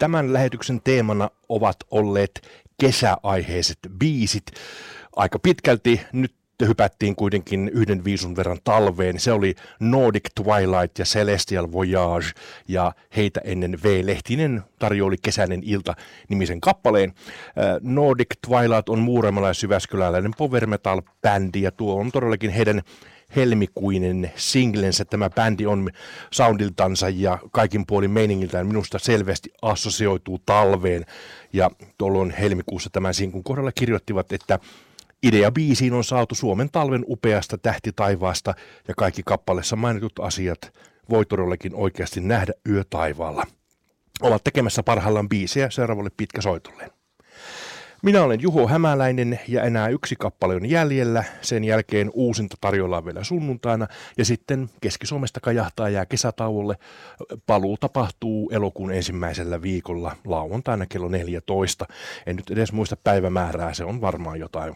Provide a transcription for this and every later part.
Tämän lähetyksen teemana ovat olleet kesäaiheiset biisit. Aika pitkälti nyt hypättiin kuitenkin yhden viisun verran talveen. Se oli Nordic Twilight ja Celestial Voyage, ja heitä ennen V-Lehtinen tarjoili Kesäinen ilta -nimisen kappaleen. Nordic Twilight on muuremalais-jyväskyläläinen power metal bändi, ja tuo on todellakin heidän helmikuinen singlensä. Tämä bändi on soundiltansa ja kaikin puolin meiningiltään minusta selvästi assosioituu talveen, ja tuolloin helmikuussa tämän sinkun kohdalla kirjoittivat, että idea biisiin on saatu Suomen talven upeasta tähtitaivaasta, ja kaikki kappaleessa mainitut asiat voi todellakin oikeasti nähdä yötaivaalla. Ovat tekemässä parhaillaan biisejä seuraavalle pitkäsoitolleen. Minä olen Juho Hämäläinen, ja enää yksi kappale on jäljellä. Sen jälkeen uusinta tarjoillaan vielä sunnuntaina, ja sitten Keski-Suomesta kajahtaa jää kesätauolle. Paluu tapahtuu elokuun ensimmäisellä viikolla lauantaina kello 14. En nyt edes muista päivämäärää, se on varmaan jotain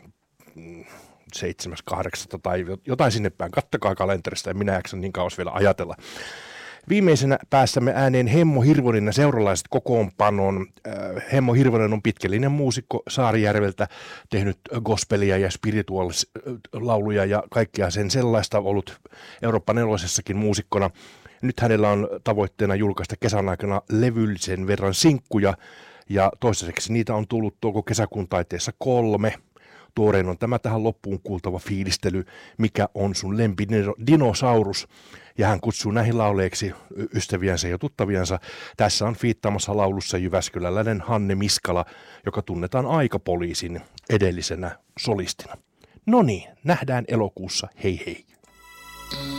7.8. tai jotain sinne päin. Kattokaa kalenterista, ja minä jaksan niin kauas vielä ajatella. Viimeisenä päässämme ääneen Hemmo Hirvonen ja seuralaiset kokoonpanon. Hemmo Hirvonen on pitkällinen muusikko Saarijärveltä, tehnyt gospelia ja spirituaalilauluja ja kaikkea sen sellaista, ollut Eurooppa-nelosessakin muusikkona. Nyt hänellä on tavoitteena julkaista kesän aikana levyllisen verran sinkkuja, ja toistaiseksi niitä on tullut touko-kesäkuun taiteessa 3. Tuorein on tämä tähän loppuun kuultava fiilistely, mikä on sun lempidinosaurus, ja hän kutsuu näihin lauleiksi ystäviänsä ja tuttaviansa. Tässä on fiittaamassa laulussa jyväskyläläinen Hanne Miskala, joka tunnetaan Aikapoliisin edellisenä solistina. No niin, nähdään elokuussa, hei hei!